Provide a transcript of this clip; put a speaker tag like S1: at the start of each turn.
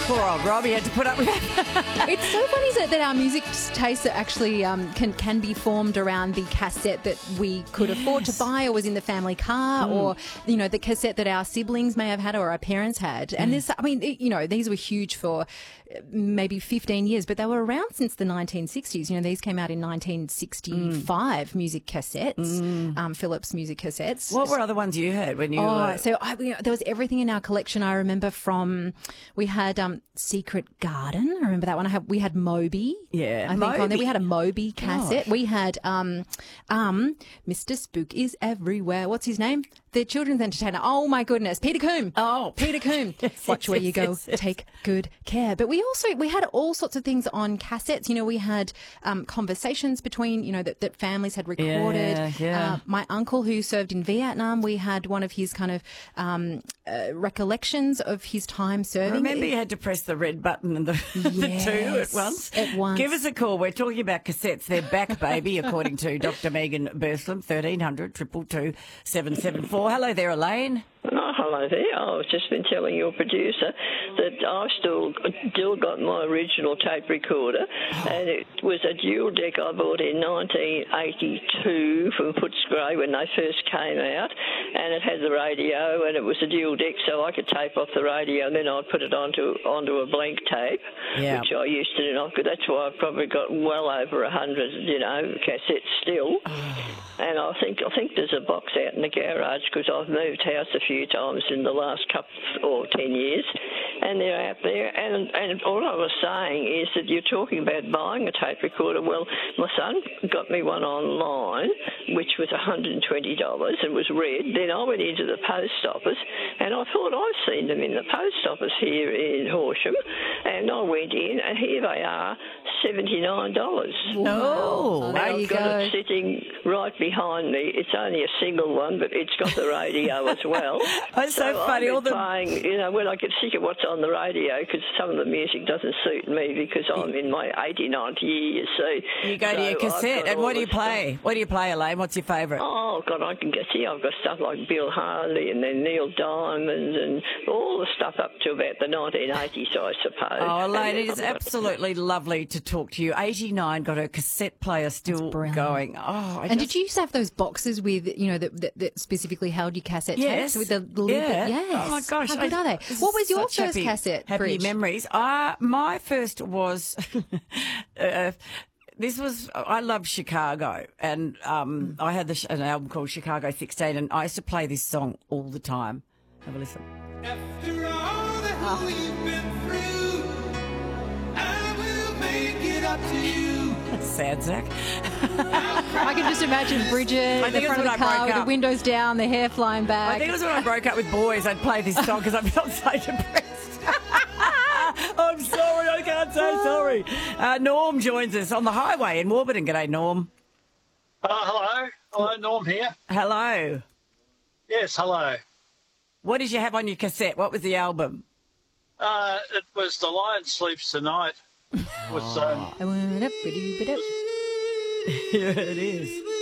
S1: Poor old Robbie had to put up with that.
S2: It's so funny that our music tastes are actually can be formed around the cassette that we could afford to buy or was in the family car or, the cassette that our siblings may have had or our parents had. And this, these were huge for maybe 15 years, but they were around since the 1960s. These came out in 1965, music cassettes, Philips music cassettes.
S1: What were other ones you heard when you were...
S2: So there was everything in our collection. I remember we had Secret Garden. I remember that one. We had Moby.
S1: Yeah,
S2: I think
S1: Moby.
S2: on there we had a Moby cassette. We had Mr. Spook is Everywhere. What's his name? The children's entertainer. Oh my goodness, Peter Coombe.
S1: Oh,
S2: Peter Coombe. Watch where you go. Take good care. But we had all sorts of things on cassettes. We had conversations between that families had recorded.
S1: Yeah.
S2: My uncle who served in Vietnam, we had one of his kind of recollections of his time serving.
S1: Remember you had to press the red button and the two at once?
S2: At once.
S1: Give us a call. We're talking about cassettes. They're back, baby, according to Dr. Megan Burslem, 1300 222 774. Hello there, Elaine.
S3: Oh, hello there. I've just been telling your producer that I've still got my original tape recorder, and it was a dual deck I bought in 1982 from Footscray when they first came out, and it had the radio, and it was a dual deck, so I could tape off the radio, and then I'd put it onto a blank tape, which I used to do. That's why I've probably got well over 100, cassettes still. And I think there's a box out in the garage because I've moved house a few times in the last couple or 10 years, and they're out there. And all I was saying is that you're talking about buying a tape recorder. Well, my son got me one online, which was $120 and was red. Then I went into the post office, and I thought I've seen them in the post office here in Horsham, and I went in, and here they are, $79.
S1: Oh,
S2: there
S3: I've
S2: you
S3: got
S2: go.
S3: it sitting right behind me. It's only a single one, but it's got the radio as well.
S1: That's so funny.
S3: I've been playing, when I get sick of what's on the radio, because some of the music doesn't suit me because I'm in my 89th year, you see.
S1: You go to your cassette, and what do you play? What do you play, Elaine? What's your favourite?
S3: Oh, God, I can see I've got stuff like Bill Harley and then Neil Diamond and all the stuff up to about the 1980s, I suppose.
S1: Oh, Elaine, it is absolutely lovely to talk to you. 89 got her cassette player still going. Oh,
S2: And did you used to have those boxes with, that specifically held your cassette tapes with the lid? Yes.
S1: Oh, my gosh.
S2: How good are they? What was your first cassette,
S1: Happy
S2: Bridge?
S1: memories. My first was... I loved Chicago, and I had an album called Chicago 16, and I used to play this song all the time. Have a listen.
S4: After all that we've been through, I will make it up to you.
S1: Sad Zach.
S2: I can just imagine Bridget
S1: I
S2: in
S1: think
S2: the
S1: it's
S2: front of
S1: when
S2: the
S1: I
S2: car
S1: broke
S2: with the
S1: up.
S2: windows down, the hair flying back.
S1: I think it was when I broke up with boys, I'd play this song because I felt so depressed. I'm sorry, I can't say sorry. Norm joins us on the highway in Warburton. G'day, Norm.
S5: Hello. Hello, Norm here.
S1: Hello.
S5: Yes, hello.
S1: What did you have on your cassette? What was the album?
S5: It was The Lion Sleeps Tonight. It was,
S2: I went up, ba-doo, ba-doo.
S1: Yeah, it is.